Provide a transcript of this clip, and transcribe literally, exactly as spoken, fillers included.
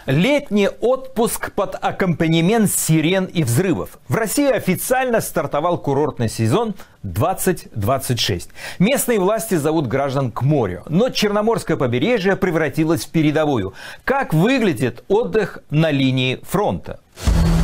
Летний отпуск под аккомпанемент сирен и взрывов. В России официально стартовал курортный сезон двадцать двадцать шесть. Местные власти зовут граждан к морю, но Черноморское побережье превратилось в передовую. Как выглядит отдых на линии фронта?